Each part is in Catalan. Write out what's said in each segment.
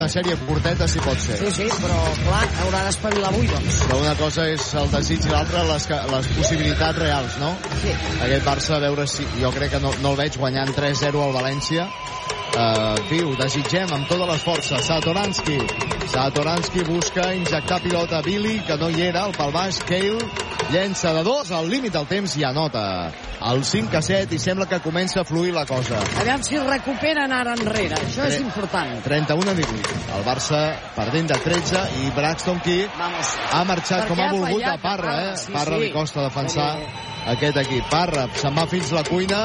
una sèrie curteta, si pot ser. Sí, però, clar, haurà d'espavilar avui, doncs. Però una cosa és el desig i l'altra les possibilitats reals, no? Sí. Aquest Barça, a veure si... Jo crec que no el veig guanyant 3-0 al València. Ho desitgem amb totes les forces. Satoranski busca injectar pilota a Billy, que no hi era, el pal baix. Cale llença de 2 al límit del temps i anota el 5-7 i sembla que comença a fluir la cosa. Aviam si recuperen ara enrere, això és important. 31-18. El Barça perdent de 13 i Braxton qui ha marxat com ha volgut a Parra, Parra li costa defensar aquest equip. Parra se'n va fins la cuina,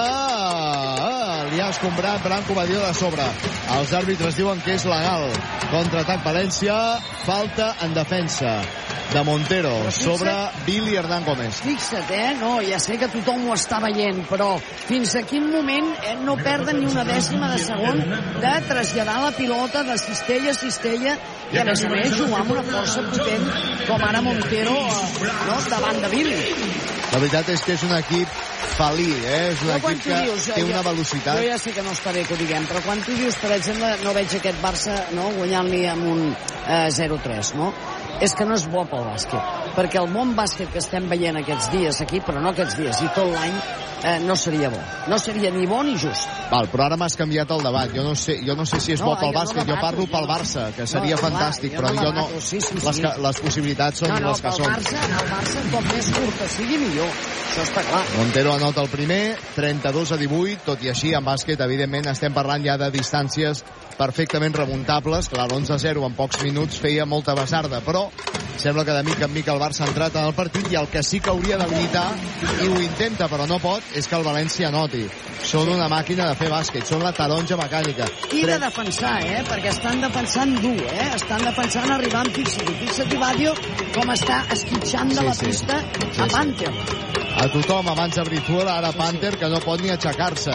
li ha escombrat Branco Badió de sobre. Els àrbitres diuen que és legal. Contraatac València, falta en defensa de Montero sobre Billy Hernán Gómez. Fixa't, no, ja sé que tothom ho està veient, però fins a quin moment no perden ni una dècima de segon de traslladar la pilota de cistella a cistella i a més jugar amb una força potent com ara Montero davant de Billy. La veritat és que és un equip felí, és un equip que té una velocitat. Jo ja sé que no està bé que ho diguem, però quan tu dius, per exemple, no veig aquest Barça guanyant-li amb un 0-3, no? És que no és bo pel bàsquet, perquè el bon bàsquet que estem veient aquests dies aquí, però no aquests dies, i tot l'any, no seria bo. No seria ni bo ni just. Val, però ara m'has canviat el debat. Jo no sé si és bo pel bàsquet, jo parlo pel Barça, que seria fantàstic, però jo no... Les possibilitats són les que són. El Barça, com més curta sigui, millor. Això està clar. Montero anota el primer, 32-18, tot i així, en bàsquet, evidentment, estem parlant ja de distàncies perfectament remuntables. Clar, l'11-0 en pocs minuts feia molta basarda, però sembla que de mica en mica el Barça ha entrat en el partit i el que sí que hauria de limitar, i ho intenta però no pot, és que el València noti. Són una màquina de fer bàsquet, són la taronja mecànica. I de defensar, perquè estan defensant dur, estan defensant arribant fixa't i Badio com està esquitxant de la pista a Panther. A tothom abans de Brizuela, ara Panther, que no pot ni aixecar-se.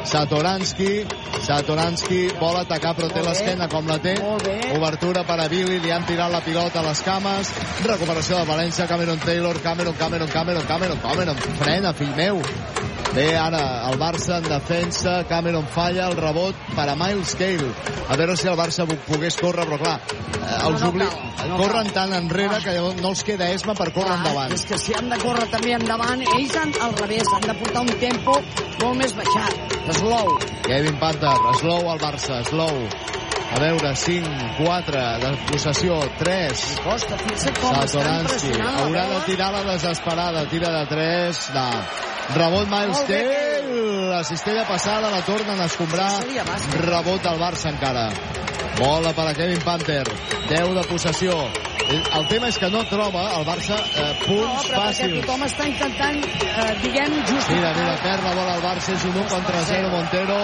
Satoranski vol atacar però té l'esquena com la té. Obertura per a Billy, li han tirat la pilota a les cames. Recuperació de València, Cameron Taylor, Cameron, frena, fill meu. Bé, ara el Barça en defensa, Cameron falla, el rebot per a Miles Cale. A veure si el Barça pogués córrer, però clar, corren tan enrere que no els queda esma per córrer endavant. És que si han de córrer també endavant, ells al revés, han de portar un tempo molt més baixat. Slow. Kevin Panther, slow al Barça, slow. A veure, 5-4 de possessió, 3. Satoranski haurà de tirar la desesperada, tira de 3, no. Rebot Miles Cale, la cistella passada, la tornen a escombrar, rebot al Barça encara. Bola per a Kevin Panther, 10 de possessió. El tema és que no troba el Barça punts fàcils. Perquè tothom està intentant, justificar. Mira, perd la bola al Barça, és un 1-0 Montero.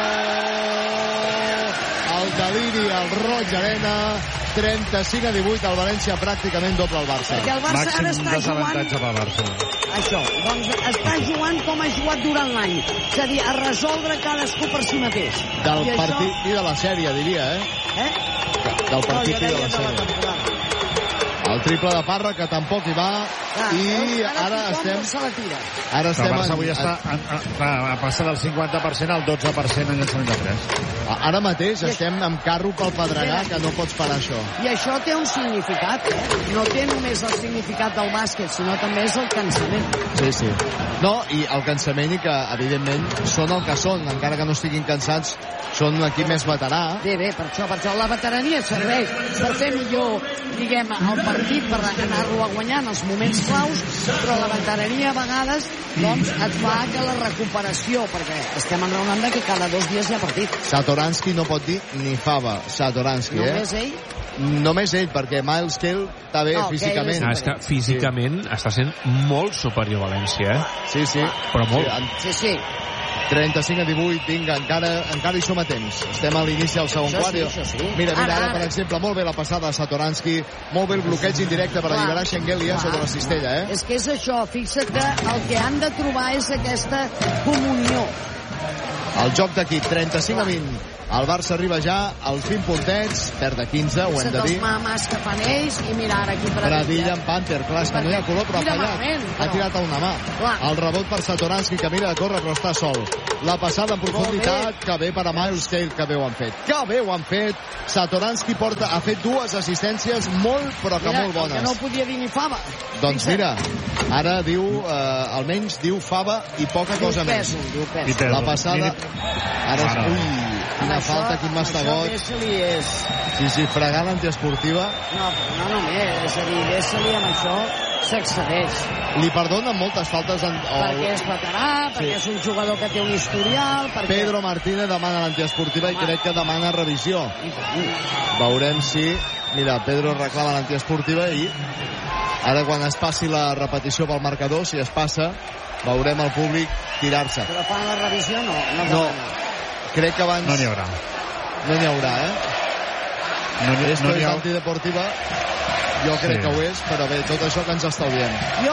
El deliri al Roig Arena, 35-18, el València pràcticament doble al Barça. Perquè el Barça ara està desavantatge pel Barça. Això, doncs està jugant com ha jugat durant l'any, és a dir, a resoldre cadascú per si mateix. Del partit i de la sèrie, diria, Del partit i de la sèrie. El triple de Parra, que tampoc hi va, i ara estem... El Barça avui està a passar del 50% al 12% en llançament de 3. Ara mateix estem amb carro pel pedregar, que no pots parar això. I això té un significat, No té només el significat del bàsquet, sinó també és el cansament. Sí. No, i el cansament i que, evidentment, són el que són, encara que no estiguin cansats, són un equip més veterà. Bé, per això la veterania serveix per fer millor, diguem, el partit, per anar-lo a guanyar en els moments claus, però la veterania a vegades, doncs, et fa que la recuperació, perquè estem enraonant que cada 2 dies hi ha partit. Satoranski no pot dir ni fava, Satoranski, Només ell? Només ell, perquè Miles Cale està bé físicament. És que físicament està sent molt superior a València, Sí. Però molt. Sí. 35-18, vinga, encara hi som a temps. Estem a l'inici del segon quart. Mira, ara, per exemple, molt bé la passada de Satoranski, molt bé el bloqueig indirecte per alliberar Schengelia sobre la cistella, És que és això, fixa't que el que han de trobar és aquesta comunió. El joc d'equip, 35-20. El Barça arriba ja als 20 puntets, perd de 15, ho hem de dir. Els mames que fan ells, i mira ara aquí Pradilla en Panther, clar, és que no hi ha color, però ha fallat. Ha tirat a una mà. El rebot per Satoranski, que mira de córrer, però està sol. La passada en profunditat, que bé per a Miles Cale, que bé ho han fet. Que bé ho han fet. Satoranski ha fet 2 assistències molt, però que molt bones. Que no podia dir ni fava. Doncs mira, ara diu, almenys diu fava i poca cosa més. La passada... Ara és... Ui, quina falta, quin mastegot. Sí, fregant antiesportiva. No, però no només, és a dir, Vesely amb això s'excedeix. Li perdonen moltes faltes... Perquè és veterà, perquè és un jugador que té un historial... Pedro Martínez demana l'antiesportiva i crec que demana revisió. Veurem si... Mira, Pedro reclama l'antiesportiva i ara quan es passi la repetició pel marcador, si es passa, veurem el públic tirar-se. Però fan la revisió no? No. Crec que abans... No n'hi haurà. No n'hi haurà, Esto és antideportiva. Jo crec que ho és, però bé, tot això que ens estalviem. Jo,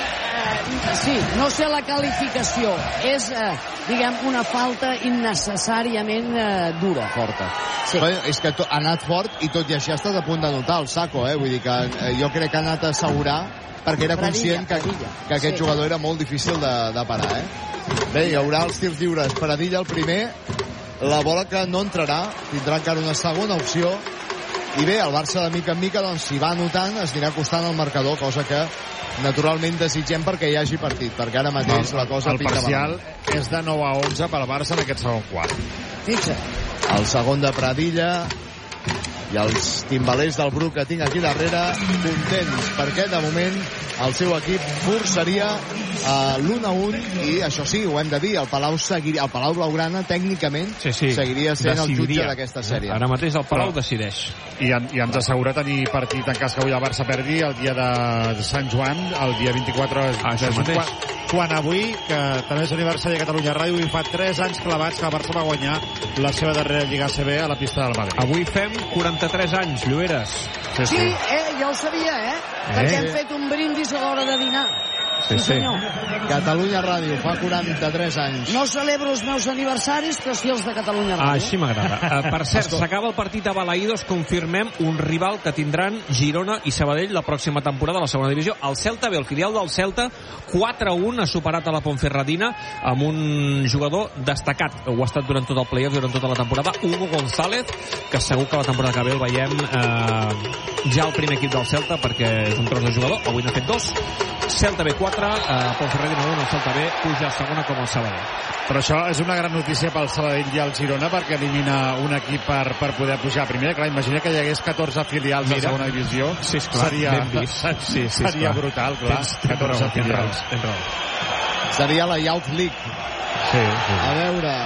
sí, no sé la qualificació. És, diguem, una falta innecessàriament dura. Forta. Sí. Però és que ha anat fort i tot i així estàs a punt de notar el Saco, Vull dir que jo crec que ha anat a assegurar perquè era conscient que aquest jugador era molt difícil de parar, Bé, hi haurà els tirs lliures. Pradilla el primer, la bola que no entrarà, tindrà encara una segona opció, i bé, el Barça de mica en mica, doncs, si va anotant, es anirà costant el marcador, cosa que naturalment desitgem perquè hi hagi partit, perquè ara mateix la cosa pinta malament. El parcial és de 9-11 pel Barça en aquest segon quart. Fixa. El segon de Pradilla, i els timbalers del Bruc que tinc aquí darrere contents, perquè de moment el seu equip forçaria l'1-1 i això sí, ho hem de dir, el Palau Blaugrana tècnicament seguiria sent el jutge d'aquesta sèrie. Ara mateix el Palau decideix. I ens assegura tenir partit en cas que avui el Barça perdi el dia de Sant Joan, el dia 24 de juny, quan avui, que també és aniversari de Catalunya Ràdio, i fa 3 anys clavats que el Barça va guanyar la seva darrera Lliga ACB a la pista del Madrid. Avui fem 43 anys, Llueres. Sí, jo ho sabia, perquè hem fet un brindis a l'hora de dinar. Sí, senyor. Catalunya Ràdio fa 43 anys. No celebro els meus aniversaris, però sí els de Catalunya Ràdio. Així m'agrada. Per cert, s'acaba el partit a Balaïdos, confirmem un rival que tindran Girona i Sabadell la pròxima temporada a la segona divisió. El Celta, el filial del Celta, 4-1, ha superat a la Ponferradina amb un jugador destacat. Ho ha estat durant tot el playoff, durant tota la temporada, Hugo González, que segur que la temporada que ve el veiem ja al primer equip del Celta, perquè és un tros de jugador. Avui n'ha fet 2. Celta B 4, Ponferradina 1, el Celta B puja a segona com el Sabadell. Però això és una gran notícia pel Sabadell i el Girona, perquè elimina un equip per poder pujar a primera. Clar, imagina que hi hagués 14 filials a segona divisió. Sí, esclar, seria brutal, clar. 14 filials. Seria la Youth League. Sí. A veure,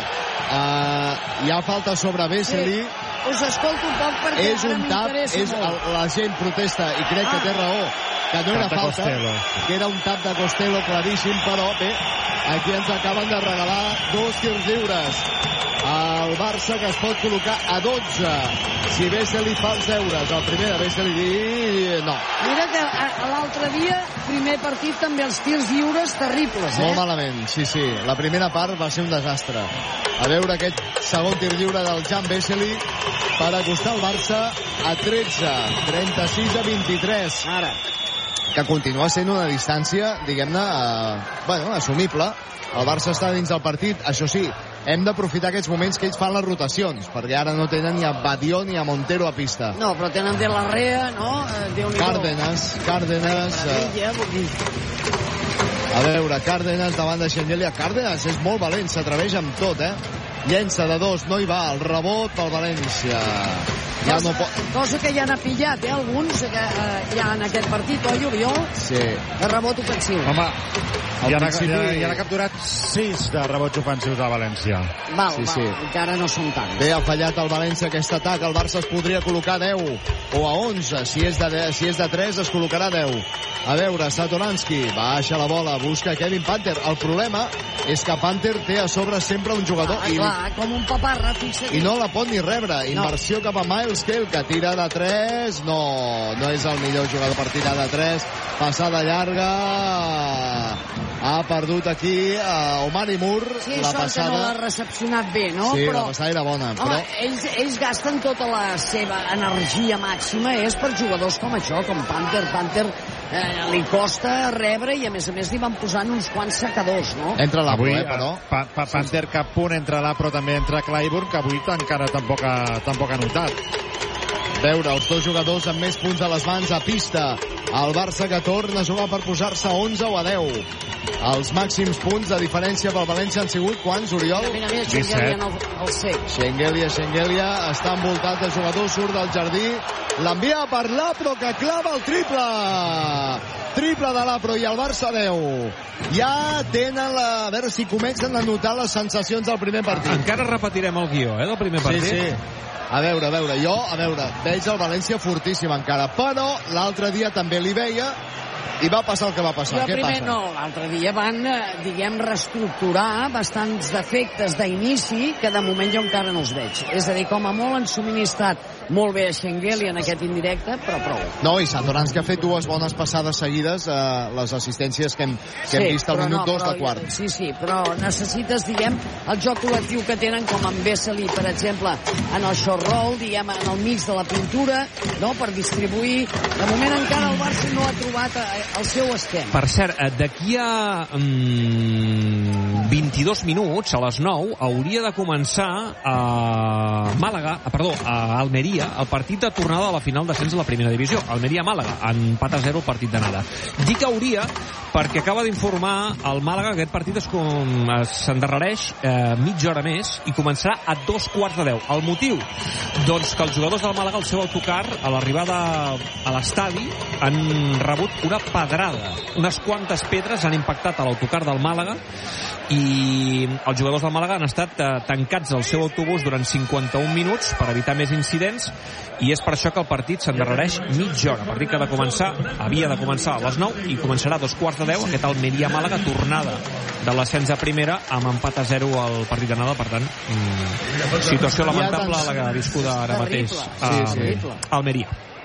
hi ha falta sobre Vesely. Us escolto un poc perquè és un tap, la gent protesta i crec que té raó, que no era falta, que era un tap de Costello claríssim, però bé, aquí ens acaben de regalar 2 tirs lliures. El Barça, que es pot col·locar a 12 si Vesely fa els deures. El primer de Vesely no. Mira que l'altre dia, primer partit, també els tirs lliures terribles, Molt malament, sí. La primera part va ser un desastre. A veure aquest segon tir lliure del Jan Vesely per acostar el Barça a 13, 36-23. Ara. Que continua sent una distància, diguem-ne, assumible. El Barça està dins del partit, això sí, hem d'aprofitar aquests moments que ells fan les rotacions, perquè ara no tenen ni a Badió ni a Montero a pista. No, però tenen De La Rea, no? Cárdenas. A veure, Cárdenas davant de Xengelia. Cárdenas és molt valent, s'atreveix amb tot, Llença de 2, no hi va, el rebot pel València. Cosa que ja n'ha pillat, alguns ja en aquest partit, oi, Oriol? Sí. De rebot ofensiu. Home, ja n'ha capturat 6 de rebots ofensius a València. Val, encara no són tants. Bé, ha fallat el València aquest atac, el Barça es podria col·locar a 10 o a 11, si és de 3 es col·locarà a 10. A veure, Satoranski baixa la bola, busca Kevin Panther. El problema és que Panther té a sobre sempre un jugador com un paparra, fixa't. I no la pot ni rebre. Inversió cap a Miles Cale, que tira de 3. No és el millor jugador per tirar de 3. Passada llarga. ha perdut aquí Omar Imur. Sí, la passada no l'ha recepcionat bé, no? Sí, però, la passada era bona. Però... ells gasten tota la seva energia màxima és per jugadors com això, com Panther. Panther li costa rebre i a més li van posant uns quants secadors, no? Entra l'Apro, però... Panther cap punt, entra l'Apro, també entra Clyburn, que avui encara tampoc ha notat. Veure els dos jugadors amb més punts a les mans a pista. El Barça que torna a jugar per posar-se a 11 o a 10. Els màxims punts de diferència pel València han sigut quants, Oriol? Mira, Schengelia al sec. Schengelia està envoltat de jugadors, surt del jardí, l'envia per l'Apro, que clava el triple de l'Apro, i el Barça 10. Ja tenen a veure si comencen a notar les sensacions del primer partit. Encara repetirem el guió, del primer partit. Sí. A veure, veig el València fortíssim encara, però l'altre dia també li veia i va passar el que va passar. Què passa? L'altre dia van, reestructurar bastants defectes d'inici que de moment jo encara no els veig. És a dir, com a molt han subministrat molt bé a Schengelia en aquest indirecte, però prou. No, i Satoranski que ha fet dues bones passades seguides, les assistències que hem vist al minut 2 de quart. Sí, però necessites, el joc col·lectiu que tenen, com en Vesely, per exemple, en el short roll, en el mig de la pintura, no?, per distribuir. De moment encara el Barça no ha trobat el seu esquema. Per cert, d'aquí a 22 minuts, a les 9, hauria de començar a Almeria, el partit de tornada de la final d'ascens de la primera divisió. Almeria-Màlaga, empat a 0 el partit d'anada. Dic hauria perquè acaba d'informar el Màlaga que aquest partit s'endarrereix mitja hora més i començarà a 9:45. El motiu? Doncs que els jugadors del Màlaga, al seu autocar, a l'arribada a l'estadi, han rebut una pedrada. Unes quantes pedres han impactat a l'autocar del Màlaga i els jugadors del Màlaga han estat tancats al seu autobús durant 51 minuts per evitar més incidents, i és per això que el partit s'endarrereix mitja hora. El partit que havia de començar a les 9 i començarà a 9:45, aquest Almeria-Màlaga, tornada de l'ascens a primera, amb empat a 0 al partit d'anada. Per tant, situació lamentable la viscuda ara mateix a Almeria.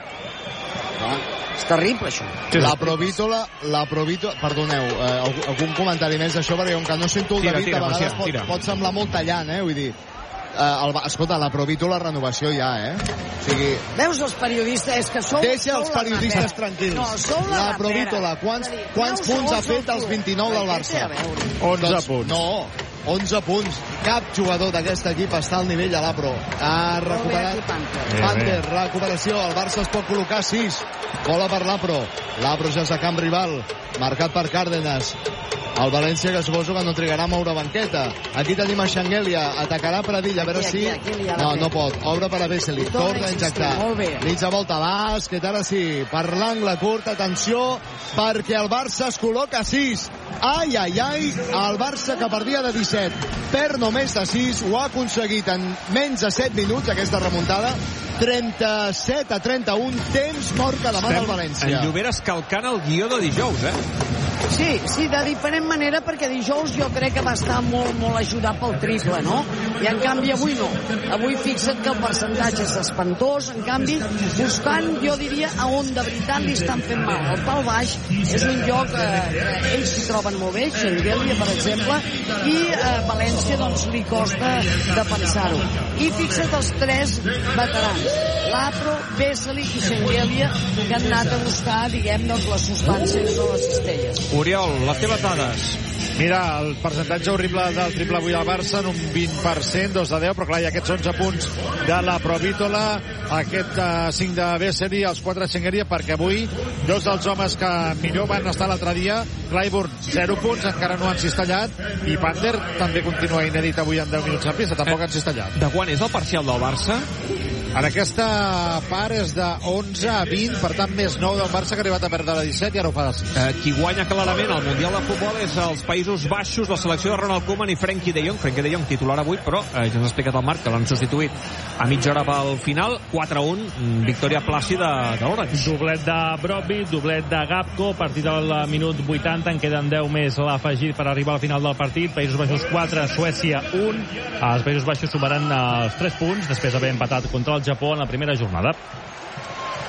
És terrible, això. La Provítola, perdoneu, algun comentari més d'això, perquè com que no sento el David, a vegades pot semblar molt tallant, vull dir, escolta, la Provítola renovació ja, o sigui... Veus els periodistes, és que sou... Deixa els periodistes tranquils. No, sou la Provítola, quants punts ha fet els 29 del Barça? 11 punts. No, 11 punts. Cap jugador d'aquest equip està al nivell a l'Apro. Ha recuperat Panther, recuperació. El Barça es pot col·locar 6. Bola per l'Apro. L'Apro ja és a camp rival, marcat per Cárdenas. El València, que suposo que no trigarà a moure banqueta. Aquí tenim a Schengelia, atacarà Pradilla, a veure si... No pot. Obre per a Vesely, torna a injectar. Mitja volta, bàsquet, ara sí. Per l'angle curt, atenció, perquè el Barça es col·loca a 6. Ai, el Barça, que perdia de 17, perd només de 6, ho ha aconseguit en menys de 7 minuts, aquesta remuntada. 37-31, temps mort que demana el València. En Lloberes calcant el guió de dijous, Sí, de diferent manera, perquè dijous jo crec que va estar molt, molt ajudat pel triple, no? I en canvi avui no. Avui fixa't que el percentatge és espantós, en canvi, buscant, jo diria, a on de veritat li estan fent mal. El pal baix és un lloc que ells s'hi troben molt bé, Schengelia, per exemple, i València, doncs, li costa de pensar-ho. I fixa't els 3 veterans, l'Apro, Vesely i Schengelia, que han anat a buscar, doncs, les substàncies o les cistelles. Oriol, les teves dades. Mira, el percentatge horrible del triple avui al Barça en un 20%, 2 de 10, però clar, hi ha aquests 11 punts de la Provítola, aquest 5 de Vesely, els 4 de Schengelia, perquè avui 2 dels homes que millor van estar l'altre dia, Clyburn, 0 punts, encara no han cistellat, i Panther també continua inèdit avui en 10 minuts en pista, tampoc han cistellat. De quan és el parcial del Barça? En aquesta part és de 11 a 20, per tant més 9 del Barça, que ha arribat a perdre la 17 i ara ho fa de 6. Qui guanya clarament el Mundial de Futbol és els Països Baixos, la selecció de Ronald Koeman i Frenkie de Jong. Frenkie de Jong titular avui, però ja ens ha explicat el Marc que l'han substituït a mitja hora pel final. 4-1, victòria plàcida d'Orange. Doblet de Brobbey, doblet de Gapco, partit al minut 80, en queden 10 més l'afegit per arribar al final del partit. Països Baixos 4, Suècia 1. Els Països Baixos sumaran els 3 punts després d'haver empatat contra el Japó en la primera jornada.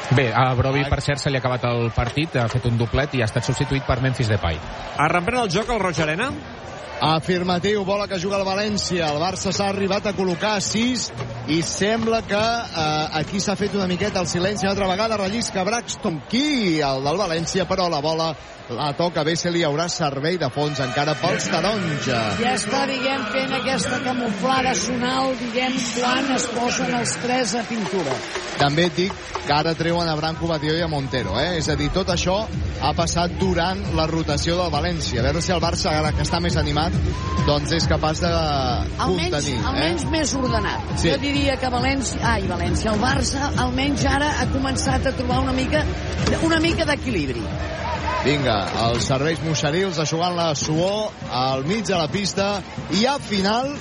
Bé, a Broby, per cert, se li ha acabat el partit, ha fet un doblet i ha estat substituït per Memphis Depay. Reprèn el joc al Roig Arena? Afirmatiu, bola que juga el València. El Barça s'ha arribat a col·locar a 6 i sembla que aquí s'ha fet una miqueta el silenci. Una altra vegada rellisca Braxton Key, el del València, però la bola la toca Vesely. Hi haurà servei de fons encara pels taronja. Ja està, diguem, fent aquesta camuflada sonal, diguem, quan es posen els 3 a pintura. També et dic que ara treuen a Branco Batió i a Montero, És a dir, tot això ha passat durant la rotació del València. A veure si el Barça, ara que està més animat, doncs és capaç de contenir. Almenys més ordenat. Sí. Jo diria que el Barça almenys ara ha començat a trobar una mica d'equilibri. Vinga, els serveis moixerils eixugant la suor al mig de la pista. I hi ha final,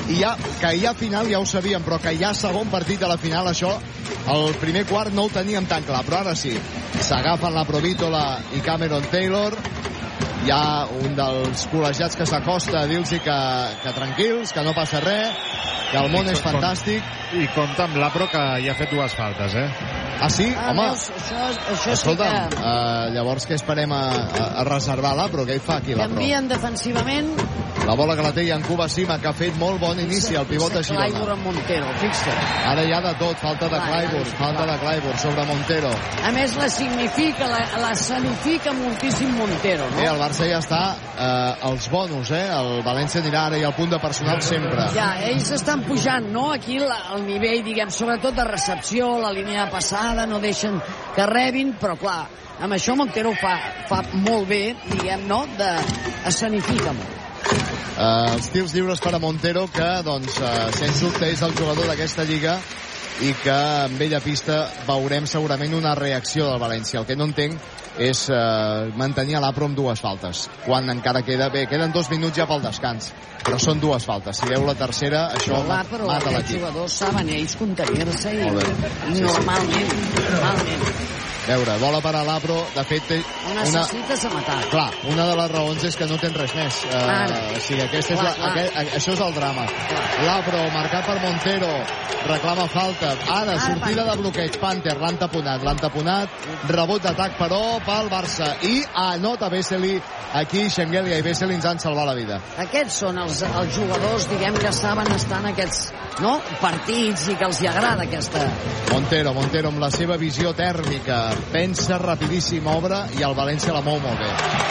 ja ho sabíem, però que hi ha segon partit a la final, això el primer quart no ho teníem tan clar, però ara sí. S'agafen la Provítola i Cameron Taylor. Hi ha un dels col·legiats que s'acosta a dir-los que tranquils, que no passa res, que el món és fantàstic. I compta amb l'Apro, que hi ha fet 2 faltes, Ah, sí? Home, Veus, això escolta'm, sí que... llavors que esperem a reservar l'Apro? Què hi fa aquí l'Apro? Canvien defensivament. La bola que la té Yankuba Sima, que ha fet molt bon inici, el pivot de Girona. Clyburn amb Montero, fixa't. Ara hi ha de tot, falta de Clyburn sobre Montero. A més, la sanifica moltíssim Montero, no? El Barça ja està als bonus, El València anirà ara i al punt de personal sempre. Ja, ells estan pujant, no? Aquí el nivell, diguem, sobretot de recepció, la línia passada, no deixen que rebin, però clar, amb això Montero fa molt bé, diguem, no? Escenifica molt. Els tirs lliures per a Montero, que, doncs, sens dubte és el jugador d'aquesta lliga i que en bella pista veurem segurament una reacció del València. El que no entenc és mantenir l'Apro amb 2 faltes, quan encara queden 2 minuts ja pel descans, però són 2 faltes. Si veu la tercera, això mata l'equip. Els jugadors saben ells contenir-se i normalment. Veure, bola per a l'Apro, de fet ho necessites a matar. Clar, una de les raons és que no tens res més. O sigui, això és el drama. L'Apro, marcat per Montero, reclama falta. Ara, sortida de bloqueig, Panther, l'han taponat, rebot d'atac, però pel Barça, i anota Vesely. Aquí Schengelia i Vesely ens han salvat la vida. Aquests són els jugadors, diguem, que saben estar en aquests partits i que els hi agrada aquesta... Montero amb la seva visió tèrmica, pensa rapidíssim, obre, i el València la mou molt bé.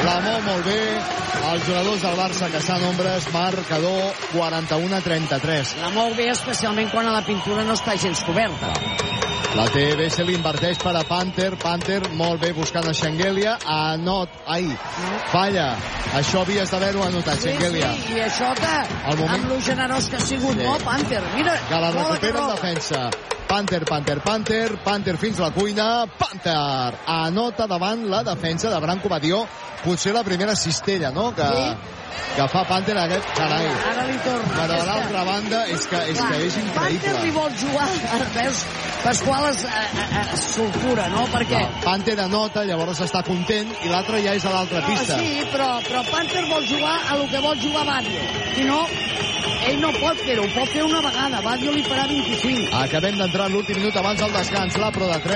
Els jugadors del Barça caçant ombres, marcador 41-33. La mou bé, especialment quan a la pintura no està gens coberta. La té Vesely, inverteix per a Panther, molt bé buscant a Schengelia, falla. Això havies d'haver-ho anotat, Schengelia. Sí, i això que, amb lo generós que ha sigut, no, Panther, mira. Que la recupera en defensa. Panther fins a la cuina, Panther anota davant la defensa de Branco Batió, potser la primera cistella, no?, que fa Panther aquest, carai. Ara li torna. Però a l'altra banda és que és increïble. Panther li vol jugar, veus, Pasqual es sulfura, no?, perquè... Panther anota, llavors està content, i l'altre ja és a l'altra pista. Sí, però Panther vol jugar a lo que vol jugar Badio. Si no, ell no pot fer-ho, pot fer una vegada. Badio li farà 25. Acabem d'entrar l'últim minut abans del descans. L'Apro de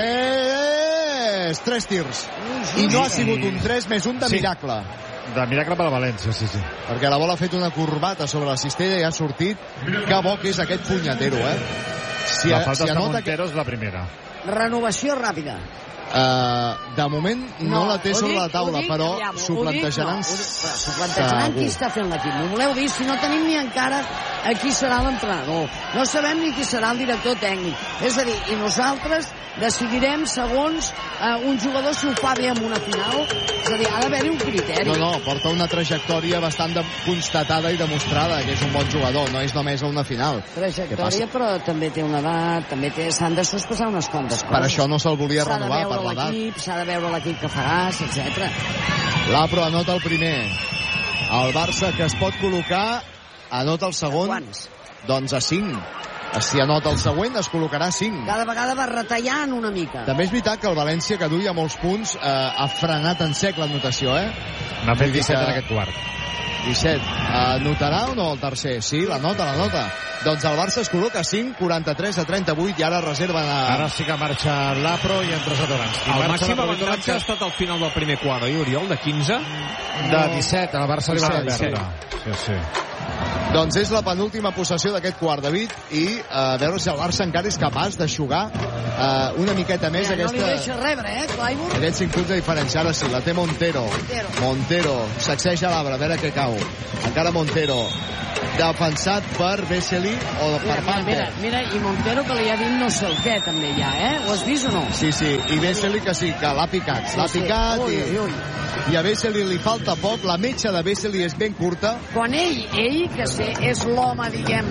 3 tirs. I no ha sigut un 3 més un de miracle. De miracle per a València, sí. Perquè la bola ha fet una corbata sobre la cistella i ha sortit. Que bo que és aquest punyatero, La falta de Montero és la primera. Renovació ràpida. De moment no la té sobre la taula, però s'ho plantejaran. S'ho plantejaran qui està fent l'equip. M'ho voleu dir? Si no tenim ni encara a qui serà l'entrenador. No sabem ni qui serà el director tècnic. És a dir, i nosaltres decidirem segons un jugador si ho fa bé en una final. És a dir, ha d'haver-hi un criteri. No, porta una trajectòria bastant constatada i demostrada que és un bon jugador, no és només a una final. Trajectòria, però també té una edat, s'han de sospesar unes quantes coses. Per això no se'l volia renovar, per l'edat. S'ha de veure l'equip que faràs, etc. L'Apro anota el primer. El Barça, que es pot col·locar, anota el segon. Quants? Doncs a 5. Si anota el següent, es col·locarà a 5. Cada vegada va retallant una mica. També és veritat que el València, que duia molts punts, ha frenat en sec l'anotació, N'ha fet 17 en aquest quart. 17. Anotarà o no el tercer? Sí, la nota. Doncs el Barça es col·loca 5, 43-38, i ara reserva... Ara sí que marxa l'Apro i entra Satoranski. El màxim avantatge ha estat al final del primer quart, oi, Oriol? De 15? De 17, el Barça li va perdre. Sí. Doncs és la penúltima possessió d'aquest quart, David, i a veure si el Barça encara és capaç d'aixugar una miqueta més aquesta... No li deixa rebre, Clyburn? Aquests 5 punts de diferència. Ara sí, la té Montero. Sacseja l'arbre, a veure què cau. Encara Montero. Defensat per Vesely o per Panther. Mira, i Montero que li ha dit no sé el què, també ja, Ho has vist o no? Sí, i Vesely que sí, que l'ha picat. I a Vesely li falta poc, la metxa de Vesely és ben curta. Quan ell que és l'home, diguem,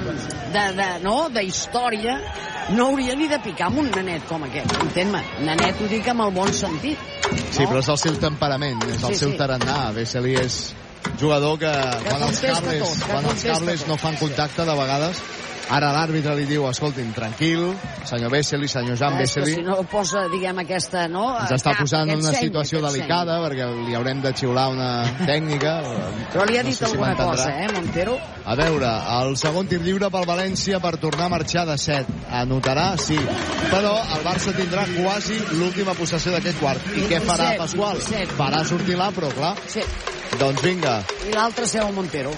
d'història, no hauria ni de picar amb un nanet com aquest, entén-me. Nanet ho dic amb el bon sentit. Sí, però és el seu temperament, és el seu tarannà. Vesely és jugador que quan els cables no fan contacte de vegades. Ara l'àrbitre li diu, escolti'm, tranquil, senyor Vesely, senyor Jan Vesely. Si no posa, diguem, aquesta, ens està posant en una situació delicada, perquè li haurem de xiular una tècnica. Però li ha dit alguna cosa, Montero? A veure, el segon tir lliure pel València per tornar a marxar de 7. Anotarà, sí. Però el Barça tindrà quasi l'última possessió d'aquest quart. I què farà Pasqual? Farà sortir l'Apro, clar. Sí. Doncs vinga. I l'altre seu Montero.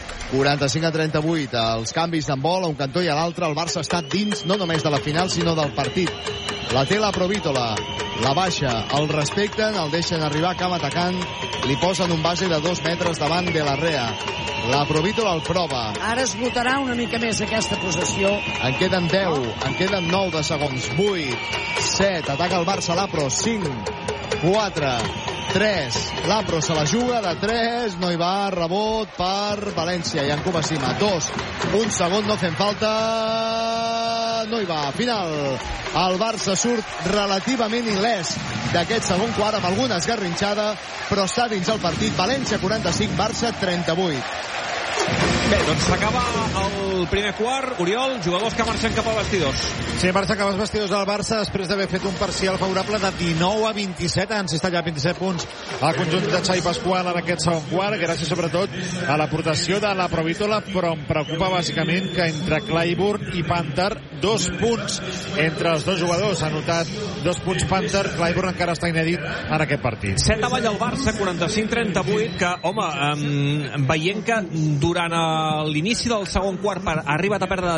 45-38, els canvis d'en vol a un cantó i a l'altre. El Barça està dins no només de la final, sinó del partit. La té la Provítola, la baixa, el respecten, el deixen arribar camp atacant, li posen un base de 2 metres davant de la Rea. La Provítola el prova. Ara es votarà una mica més aquesta possessió. En queden 10, en queden 9 de segons. 8, 7, ataca el Barça, l'Apro, 5, 4, 3, l'Apro se la juga de 3, no hi va, rebot per València i en Cubasima. 2, un segon, no fem falta, no hi va. Final, el Barça surt relativament il·lès d'aquest segon quart amb alguna esgarrinxada, però està dins el partit. València 45, Barça 38. Bé, doncs s'acaba el primer quart. Oriol, jugadors que marxen cap als vestidors. Sí, marxa cap als vestidors del Barça després d'haver fet un parcial favorable de 19-27. Han estat ja 27 punts al conjunt de Xavi Pasqual en aquest segon quart, gràcies sobretot a l'aportació de la Provítola, però em preocupa bàsicament que entre Clyburn i Panther 2 punts entre els dos jugadors. Ha notat 2 punts Panther, Clyburn encara està inèdit en aquest partit. 7 avall al Barça, 45-38, que, home, veient que durant l'inici del segon quart ha arribat a perdre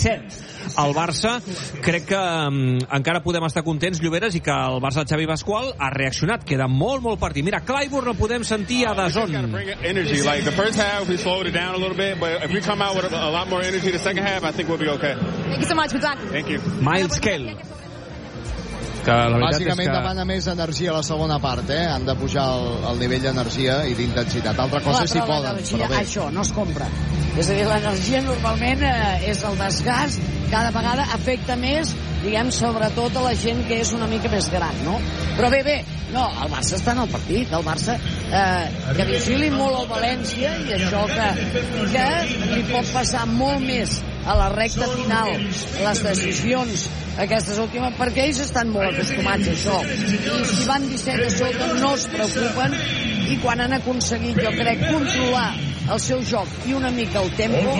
17 al Barça, crec que encara podem estar contents, Lloberes, i que el Barça de Xavi Pasqual ha reaccionat. Queda molt partit. Mira, Clyburn no podem sentir a DAZN. Like the first half, we slowed it down a little bit, but if we come out with a lot more energy the second half, I think we'll be okay. Thank you so much. Good luck. Thank you. Miles Kell. Que bàsicament demana més energia a la segona part, han de pujar el nivell d'energia i d'intensitat. Altra cosa si poden, però bé. Això no es compra. És a dir, l'energia normalment és el desgast, cada vegada afecta més, diguem, sobretot a la gent que és una mica més gran, no? Però bé, no, el Barça està en el partit, el Barça que vigili molt el València i això que li pot passar molt més a la recta final les decisions aquestes últimes, perquè ells estan molt acostumats a això, i si van 17 a sota no es preocupen, i quan han aconseguit, jo crec, controlar el seu joc i una mica el tempo,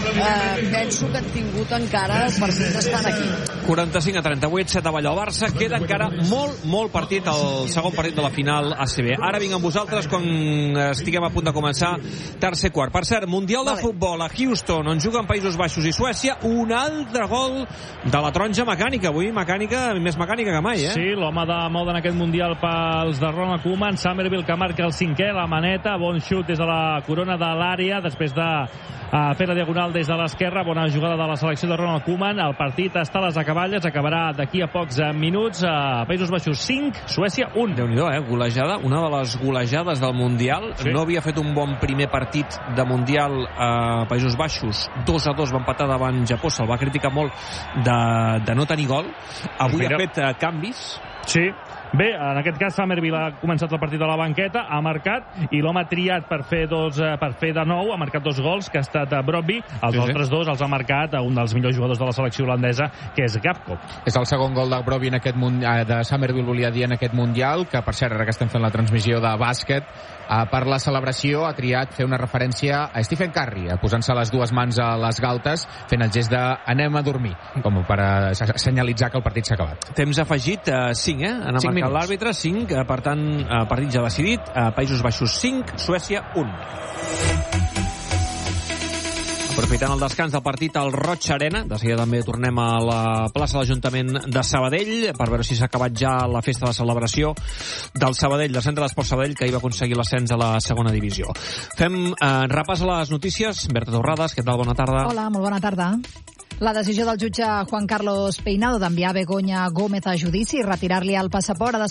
penso que han tingut encara el partit estant aquí. 45-38, 7 avall al Barça. Queda encara molt partit, el segon partit de la final ACB. Ara vinc amb vosaltres quan estiguem a punt de començar tercer quart. Per cert, Mundial de Futbol a Houston, on juguen Països Baixos i Suècia, un altre gol de la taronja mecànica. Avui més mecànica que mai, Sí, l'home de moda en aquest Mundial pels de Ronald Koeman, Somerville, que marca el 5è, la maneta, bon xut des de la corona de l'àrea, després de fer la diagonal des de l'esquerra. Bona jugada de la selecció de Ronald Koeman. El partit està a les acaballes, acabarà d'aquí a pocs minuts. Països Baixos 5, Suècia 1. Déu-n'hi-do, golejada, una de les golejades del Mundial. Sí. No havia fet un bon primer partit de Mundial a Països Baixos. 2-2 va empatar davant Japó. Se'l va criticar molt de no tenir gol. Avui ha fet canvis. Sí, Bé, en aquest cas Summerville ha començat el partit a la banqueta, ha marcat, i l'home triat per fer de nou, ha marcat 2 gols, que ha estat Brobby. Els altres 2 els ha marcat un dels millors jugadors de la selecció holandesa, que és Gakpo. És el segon gol de Brobby en aquest de Summerville, volia dir, en aquest Mundial, que per cert, ara que estem fent la transmissió de bàsquet, per la celebració ha triat fer una referència a Stephen Curry, posant-se les 2 mans a les galtes, fent el gest de anem a dormir, com per senyalitzar que el partit s'ha acabat. Temps afegit 5, Han marcat l'àrbitre, 5, per tant, partit ja decidit, Països Baixos 5, Suècia 1. Aprofitant el descans del partit al Roig Arena, de seguida també tornem a la plaça de l'Ajuntament de Sabadell per veure si s'ha acabat ja la festa de celebració del Sabadell, del Centre d'Esport Sabadell, que ahir va aconseguir l'ascens a la segona divisió. Fem repàs a les notícies. Berta Torrades, què tal? Bona tarda. Hola, molt bona tarda. La decisió del jutge Juan Carlos Peinado d'enviar Begoña Gómez a judici i retirar-li el passaport